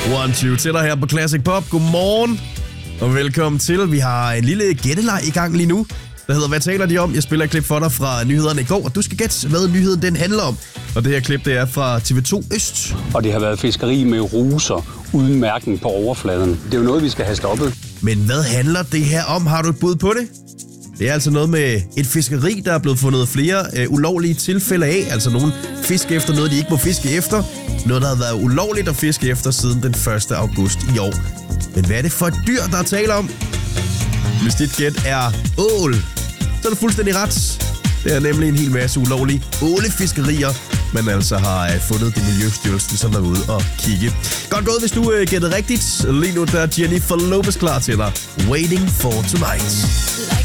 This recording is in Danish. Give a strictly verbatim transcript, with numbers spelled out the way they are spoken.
One, two til dig her på Classic Pop. Godmorgen og velkommen til. Vi har en lille gætteleg i gang lige nu. Der hedder, hvad taler de om? Jeg spiller et klip for dig fra nyhederne i går, og du skal gætte, hvad nyheden den handler om. Og det her klip, det er fra T V to Øst. Og det har været fiskeri med ruser uden mærken på overfladen. Det er jo noget, vi skal have stoppet. Men hvad handler det her om? Har du et bud på det? Det er altså noget med et fiskeri, der er blevet fundet flere øh, ulovlige tilfælde af. Altså nogen fiske efter noget, de ikke må fiske efter. Noget, der har været ulovligt at fiske efter siden den første august i år. Men hvad er det for et dyr, der er tale om? Hvis dit gæt er ål, så er det fuldstændig ret. Det er nemlig en hel masse ulovlige ålefiskerier, man altså har øh, fundet det Miljøstyrelsen, som er ude og kigge. Godt gået, hvis du øh, gættede rigtigt. Lige nu der er Jennifer Lopez klar til dig. Waiting for Tonight.